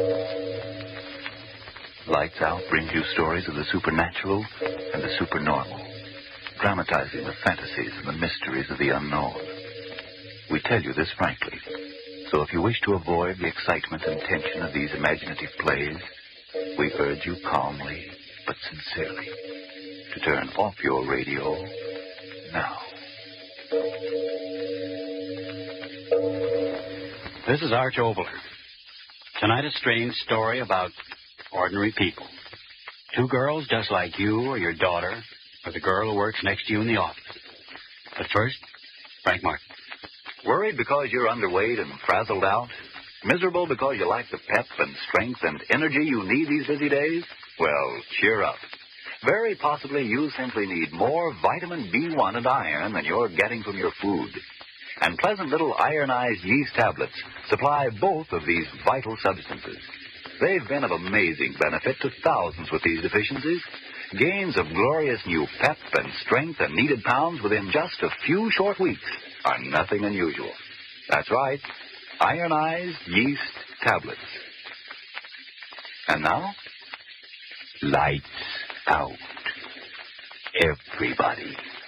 Lights Out brings you stories of the supernatural and the supernormal, dramatizing the fantasies and the mysteries of the unknown. We tell you this frankly, so if you wish to avoid the excitement and tension of these imaginative plays, we urge you calmly but sincerely to turn off your radio now. This is Arch Obler. Tonight, a strange story about ordinary people. Two girls just like you or your daughter or the girl who works next to you in the office. But first, Frank Martin. Worried because you're underweight and frazzled out? Miserable because you lack the pep and strength and energy you need these busy days? Well, cheer up. Very possibly you simply need more vitamin B1 and iron than you're getting from your food. And pleasant little ironized yeast tablets supply both of these vital substances. They've been of amazing benefit to thousands with these deficiencies. Gains of glorious new pep and strength and needed pounds within just a few short weeks are nothing unusual. That's right, ironized yeast tablets. And now, lights out. Everybody.